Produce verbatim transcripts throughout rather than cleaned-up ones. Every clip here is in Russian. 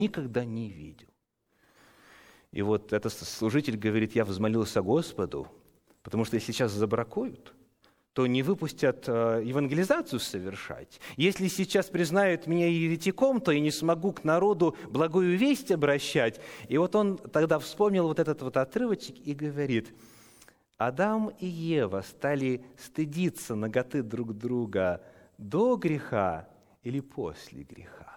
никогда не видел. И вот этот служитель говорит: я взмолился Господу, потому что если сейчас забракуют, то не выпустят евангелизацию совершать. Если сейчас признают меня еретиком, то я не смогу к народу благую весть обращать. И вот он тогда вспомнил вот этот вот отрывочек и говорит: Адам и Ева стали стыдиться наготы друг друга до греха или после греха?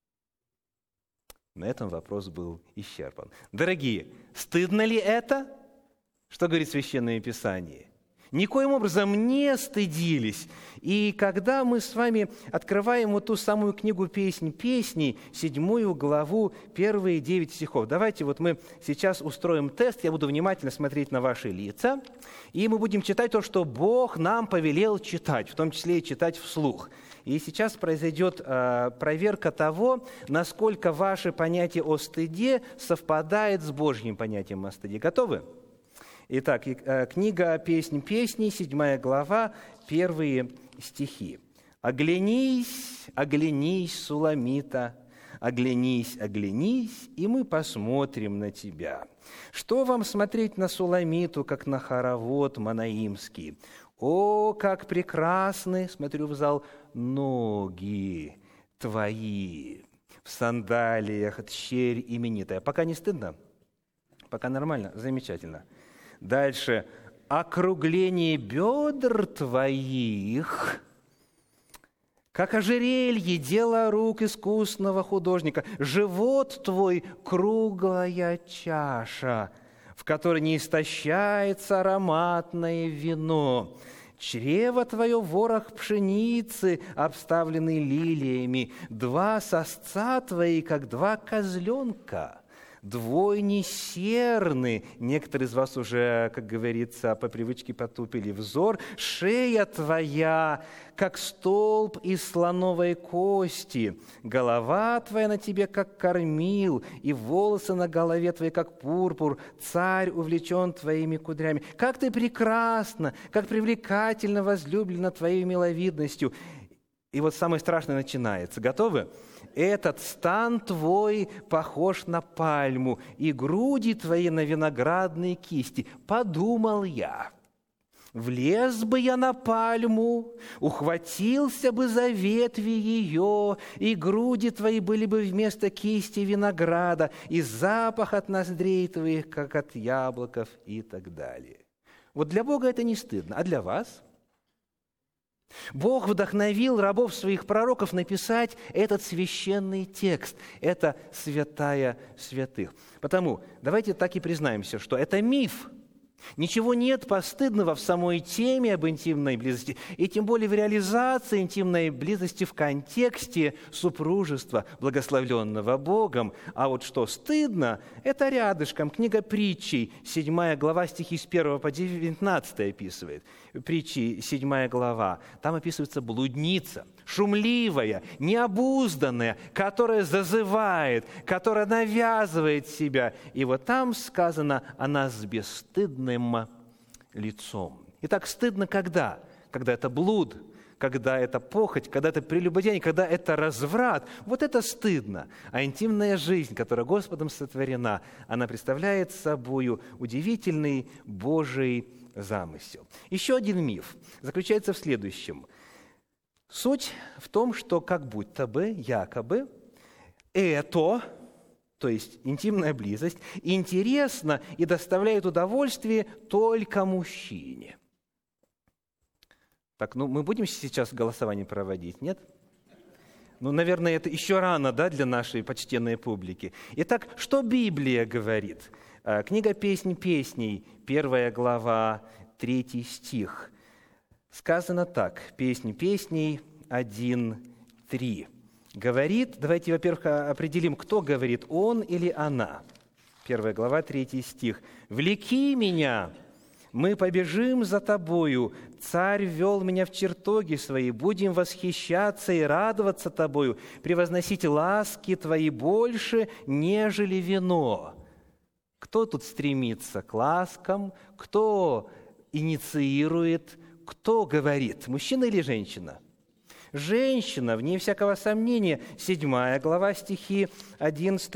На этом вопрос был исчерпан. Дорогие, стыдно ли это? Что говорит Священное Писание? Никоим образом не стыдились. И когда мы с вами открываем вот ту самую книгу «Песнь песней», седьмую главу, первые девять стихов. Давайте вот мы сейчас устроим тест, я буду внимательно смотреть на ваши лица, и мы будем читать то, что Бог нам повелел читать, в том числе и читать вслух. И сейчас произойдет э, проверка того, насколько ваше понятие о стыде совпадает с Божьим понятием о стыде. Готовы? Итак, книга «Песнь песней», седьмая глава, первые стихи. «Оглянись, оглянись, Суламита, оглянись, оглянись, и мы посмотрим на тебя. Что вам смотреть на Суламиту, как на хоровод манаимский? О, как прекрасны, смотрю в зал, ноги твои в сандалиях, тщерь именитая». Пока не стыдно? Пока нормально? Замечательно. Дальше. «Округление бедр твоих, как ожерелье, дело рук искусного художника. Живот твой – круглая чаша, в которой не истощается ароматное вино. Чрево твое – ворох пшеницы, обставленный лилиями. Два сосца твои, как два козленка». Двойни серны, некоторые из вас уже, как говорится, по привычке потупили взор. Шея твоя, как столб из слоновой кости. Голова твоя на тебе, как кормил, и волосы на голове твоей, как пурпур. Царь увлечен твоими кудрями. Как ты прекрасна, как привлекательно возлюблена твоей миловидностью. И вот самое страшное начинается. Готовы? «Этот стан твой похож на пальму, и груди твои на виноградные кисти. Подумал я, влез бы я на пальму, ухватился бы за ветви ее, и груди твои были бы вместо кисти винограда, и запах от ноздрей твоих, как от яблоков», и так далее. Вот для Бога это не стыдно, а для вас? Бог вдохновил рабов своих пророков написать этот священный текст. Это святая святых. Потому давайте так и признаемся, что это миф. Ничего нет постыдного в самой теме об интимной близости, и тем более в реализации интимной близости в контексте супружества, благословленного Богом. А вот что стыдно, это рядышком. Книга Притчей, седьмая глава, стихи с первого по девятнадцатый описывает. Притчи, седьмая глава. Там описывается блудница, шумливая, необузданная, которая зазывает, которая навязывает себя. И вот там сказано, она с бесстыдным лицом. Итак, стыдно когда? Когда это блуд, когда это похоть, когда это прелюбодеяние, когда это разврат. Вот это стыдно. А интимная жизнь, которая Господом сотворена, она представляет собою удивительный Божий замысел. Еще один миф заключается в следующем. Суть в том, что как будто бы, якобы, это, то есть интимная близость, интересна и доставляет удовольствие только мужчине. Так, ну мы будем сейчас голосование проводить, нет? Ну, наверное, это еще рано, да, для нашей почтенной публики. Итак, что Библия говорит? Книга «Песнь песней», первая глава, третий стих. Сказано так, «Песнь песней» один, три. Говорит, давайте, во-первых, определим, кто говорит, он или она. Первая глава, третий стих. «Влеки меня, мы побежим за тобою, царь ввел меня в чертоги свои, будем восхищаться и радоваться тобою, превозносить ласки твои больше, нежели вино». Кто тут стремится к ласкам, кто инициирует, кто говорит, мужчина или женщина? Женщина, вне всякого сомнения, седьмая глава, стихи одиннадцать